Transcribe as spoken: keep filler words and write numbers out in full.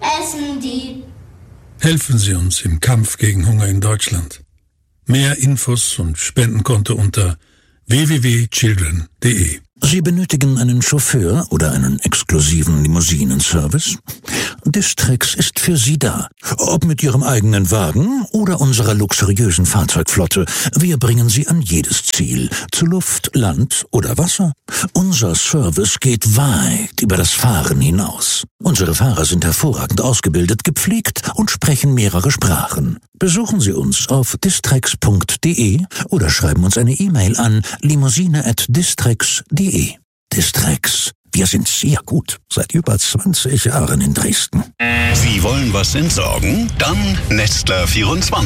essen die. Helfen Sie uns im Kampf gegen Hunger in Deutschland. Mehr Infos und Spendenkonto unter w w w punkt children punkt d e. Sie benötigen einen Chauffeur oder einen exklusiven Limousinenservice? Distrex ist für Sie da. Ob mit Ihrem eigenen Wagen oder unserer luxuriösen Fahrzeugflotte. Wir bringen Sie an jedes Ziel. Zu Luft, Land oder Wasser. Unser Service geht weit über das Fahren hinaus. Unsere Fahrer sind hervorragend ausgebildet, gepflegt und sprechen mehrere Sprachen. Besuchen Sie uns auf distrex punkt d e oder schreiben uns eine E-Mail an limousine at distrex punkt d e. Distrex. Wir sind sehr gut. Seit über zwanzig Jahren in Dresden. Sie wollen was entsorgen? Dann Nestler vierundzwanzig.